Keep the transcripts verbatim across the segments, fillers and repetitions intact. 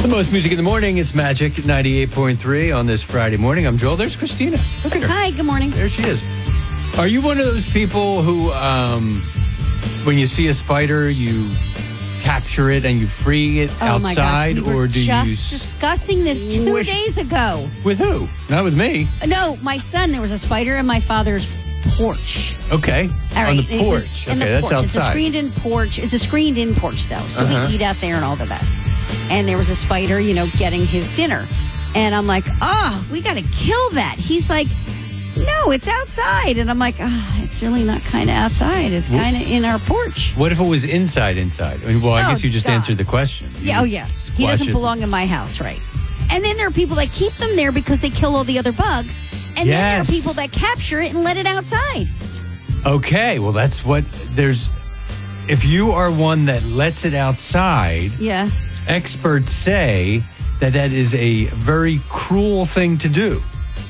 The most music in the morning is Magic ninety-eight point three on this Friday morning. I'm Joel. There's Christina. Look at her. Hi, good morning. There she is. Are you one of those people who, um, when you see a spider, you capture it and you free it oh outside? My gosh, we were or do just you discussing this two wish- days ago. With who? Not with me. No, my son, there was a spider in my father's porch. Okay. All right, on the it porch. was Okay, in the that's porch. outside. It's a screened-in porch. It's a screened-in porch, though, so Uh-huh. we eat out there and all the best. And there was a spider, you know, getting his dinner. And I'm like, oh, we got to kill that. He's like, no, it's outside. And I'm like, oh, it's really not kind of outside. It's kind of in our porch. What if it was inside, inside? I mean, well, I Oh, guess you just God. answered the question. You Yeah, oh, yeah. He squash doesn't it. belong in my house, right? And then there are people that keep them there because they kill all the other bugs. And then there Yes. are people that capture it and let it outside. Okay, well, that's what there's. If you are one that lets it outside, Yeah. experts say that that is a very cruel thing to do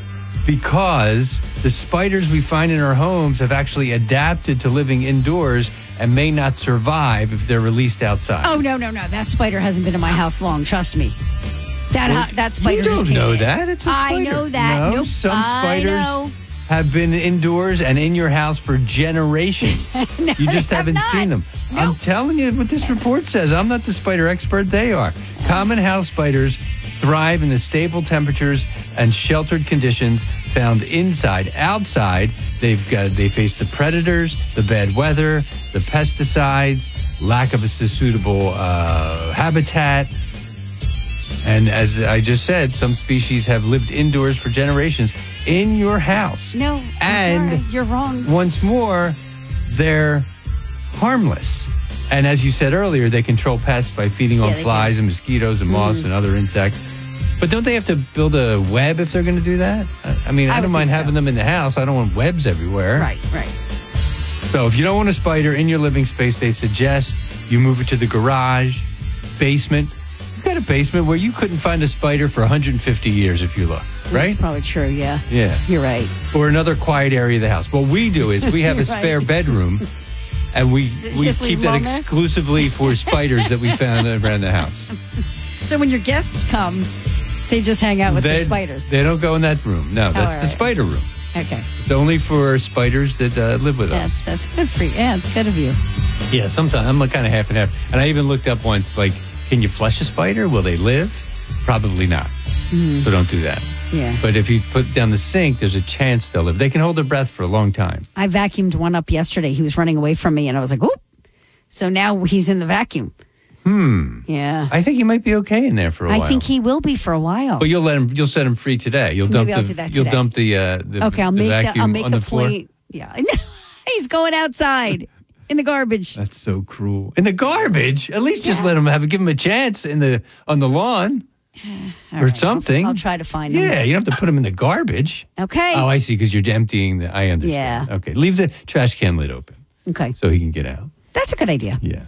because the spiders we find in our homes have actually adapted to living indoors and may not survive if they're released outside. Oh, no, no, no. That spider hasn't been in my house long. Trust me. That Well, uh, that spider you just don't came know in. that. It's a spider. I know that. No, Nope. some I spiders know. have been indoors and in your house for generations. No, you just they have haven't not. seen them. I'm Nope. telling you what this report says. I'm not the spider expert. They are. Common house spiders thrive in the stable temperatures and sheltered conditions found inside. Outside, they've got they face the predators, the bad weather, the pesticides, lack of a suitable uh, habitat. And as I just said, some species have lived indoors for generations in your house. No, I'm and sorry. You're wrong. once more, they're harmless. And as you said earlier, they control pests by feeding on Yeah, they flies do. and mosquitoes and moths and other insects. But don't they have to build a web if they're going to do that? I- I mean, I, I don't would mind think having so. them in the house. I don't want webs everywhere. Right, right. So if you don't want a spider in your living space, they suggest you move it to the garage, basement. You've got a basement where you couldn't find a spider for one hundred fifty years if you look, right? That's probably true, yeah. Yeah. You're right. Or another quiet area of the house. What we do is we have a You're spare right. bedroom, and we we just keep leave that them there? exclusively for spiders that we found around the house. So when your guests come, they just hang out with they, the spiders. They don't go in that room. No, that's all the right. spider room. Okay. It's only for spiders that uh, live with us. That's, that's good for you. Yeah, it's good of you. Yeah, sometimes I'm like kind of half and half. And I even looked up once, like, can you flush a spider? Will they live? Probably not. Mm-hmm. So don't do that. Yeah. But if you put down the sink, there's a chance they'll live. They can hold their breath for a long time. I vacuumed one up yesterday. He was running away from me, and I was like, oop. So now he's in the vacuum. Hmm. Yeah. I think he might be okay in there for a I while. think he will be for a while. But you'll let him. You'll set him free today. You'll dump Maybe I'll the. do that You'll today. dump the. Uh, the okay, I'll the make a, vacuum I'll make on a the floor. point. Yeah. He's going outside in the garbage. That's so cruel. In the garbage. At least just Yeah. let him have. Give him a chance in the on the lawn All or right, something. I'll, I'll try to find him. Yeah, you don't have to put him in the garbage. Okay. Oh, I see. Because you're emptying the. I understand. Yeah. Okay. Leave the trash can lid open Okay. so he can get out. That's a good idea. Yeah.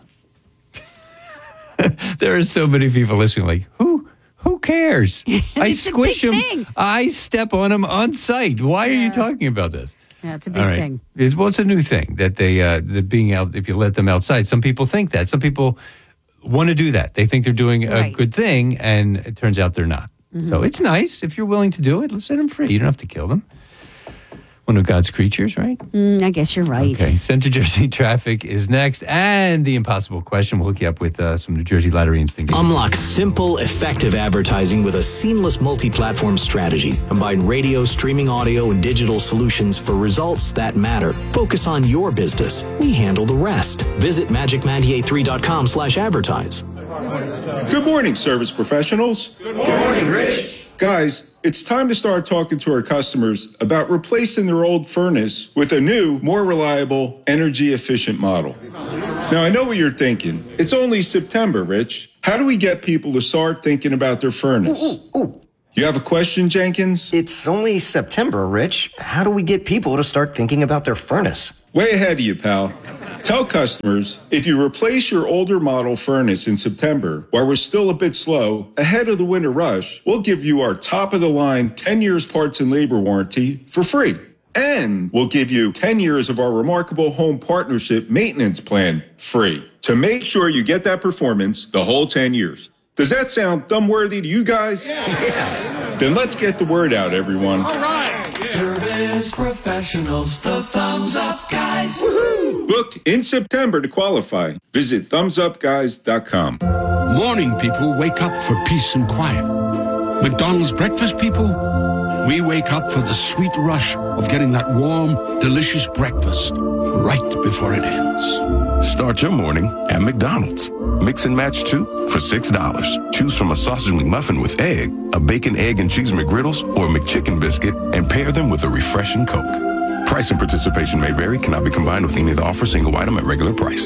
There are so many people listening. Like who? Who cares? I It's a squish big him. thing. I step on him on site. Why are you Yeah. talking about this? Yeah, it's a big All right. thing. It's, well, it's a new thing that they, uh, that being out, if you let them outside, some people think that. Some people want to do that. They think they're doing a Right. good thing, and it turns out they're not. So it's nice. If you're willing to do it, let's set them free. You don't have to kill them. One of God's creatures, right? Mm, I guess you're right. Okay. Central Jersey traffic is next. And the impossible question. We'll hook you up with uh, some New Jersey lottery instinct. Unlock simple, effective advertising with a seamless multi-platform strategy. Combine radio, streaming audio, and digital solutions for results that matter. Focus on your business. We handle the rest. Visit magic nine eight three dot com slash advertise. Good morning, service professionals. Good morning, Rich. Guys, it's time to start talking to our customers about replacing their old furnace with a new, more reliable, energy-efficient model. Now, I know what you're thinking. It's only September, Rich. How do we get people to start thinking about their furnace? Ooh, ooh. You have a question, Jenkins? It's only September, Rich. How do we get people to start thinking about their furnace? Way ahead of you, pal. Tell customers, if you replace your older model furnace in September, while we're still a bit slow, ahead of the winter rush, we'll give you our top-of-the-line ten years parts and labor warranty for free. And we'll give you ten years of our remarkable home partnership maintenance plan free to make sure you get that performance the whole ten years. Does that sound thumb-worthy to you guys? Yeah. Then let's get the word out, everyone. All right. Service professionals, the Thumbs Up Guys. Woohoo! Book in September to qualify. Visit thumbs up guys dot com. Morning people wake up for peace and quiet. McDonald's breakfast people, we wake up for the sweet rush of getting that warm, delicious breakfast right before it ends. Start your morning at McDonald's. Mix and match two for six dollars. Choose from a sausage McMuffin with egg, a bacon, egg, and cheese McGriddles, or a McChicken biscuit, and pair them with a refreshing Coke. Price and participation may vary, cannot be combined with any of the offer, single item at regular price.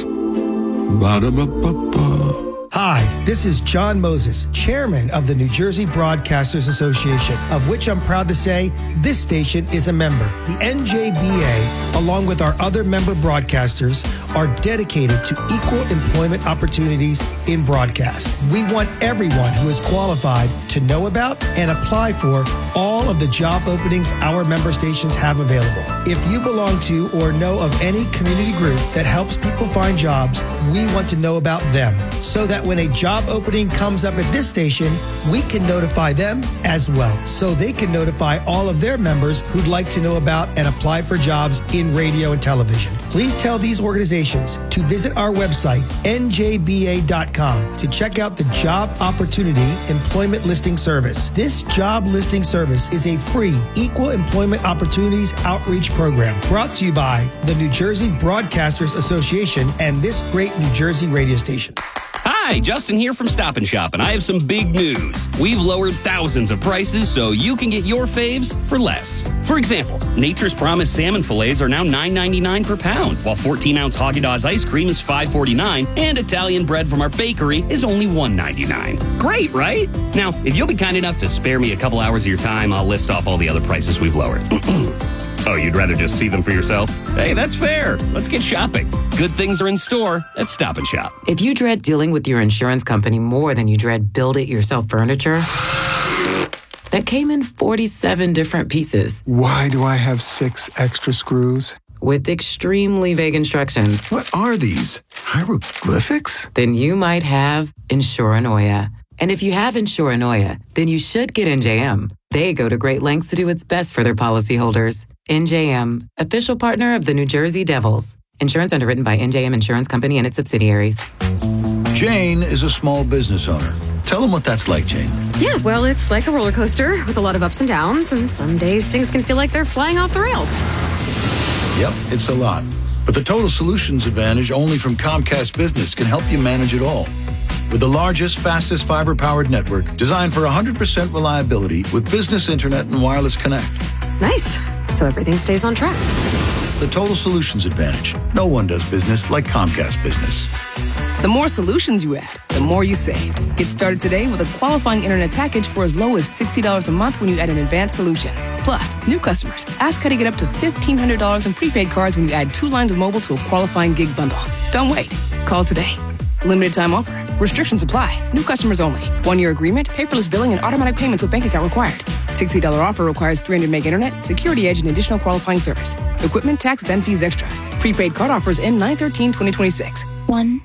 Ba-da-ba-ba-ba. Hi, this is John Moses, chairman of the New Jersey Broadcasters Association, of which I'm proud to say this station is a member. The N J B A, along with our other member broadcasters, are dedicated to equal employment opportunities in broadcast. We want everyone who is qualified to know about and apply for all of the job openings our member stations have available. If you belong to or know of any community group that helps people find jobs, we want to know about them so that when a job opening comes up at this station, we can notify them as well, so they can notify all of their members who'd like to know about and apply for jobs in radio and television. Please tell these organizations to visit our website, N J B A dot com, to check out the Job Opportunity Employment Listing Service. This job listing service is a free Equal Employment Opportunities Outreach Program brought to you by the New Jersey Broadcasters Association and this great New Jersey radio station. Hi, Justin here from Stop and Shop, and I have some big news. We've lowered thousands of prices so you can get your faves for less. For example, Nature's Promise salmon fillets are now nine ninety-nine per pound, while fourteen ounce Haagen-Dazs ice cream is five forty-nine, and Italian bread from our bakery is only one ninety-nine. Great, right? Now, if you'll be kind enough to spare me a couple hours of your time, I'll list off all the other prices we've lowered. Oh, you'd rather just see them for yourself? Hey, that's fair. Let's get shopping. Good things are in store at Stop and Shop. If you dread dealing with your insurance company more than you dread build-it-yourself furniture, that came in forty-seven different pieces. Why do I have six extra screws? With extremely vague instructions. What are these? Hieroglyphics? Then you might have Insuranoia. And if you have Insuranoia, then you should get N J M. They go to great lengths to do what's best for their policyholders. N J M, official partner of the New Jersey Devils. Insurance underwritten by N J M Insurance Company and its subsidiaries. Jane is a small business owner. Tell them what that's like, Jane. Yeah, well, it's like a roller coaster with a lot of ups and downs, and some days things can feel like they're flying off the rails. Yep, it's a lot. But the Total Solutions Advantage only from Comcast Business can help you manage it all. With the largest, fastest fiber-powered network designed for one hundred percent reliability with business internet and wireless connect. Nice. So everything stays on track. The Total Solutions Advantage. No one does business like Comcast Business. The more solutions you add, the more you save. Get started today with a qualifying internet package for as low as sixty dollars a month when you add an advanced solution. Plus, new customers, ask how to get up to fifteen hundred dollars in prepaid cards when you add two lines of mobile to a qualifying gig bundle. Don't wait. Call today. Limited time offer. Restrictions apply. New customers only. One-year agreement, paperless billing, and automatic payments with bank account required. sixty dollars offer requires three hundred meg internet, security edge, and additional qualifying service. Equipment, taxes, and fees extra. Prepaid card offers end nine thirteen twenty twenty-six. One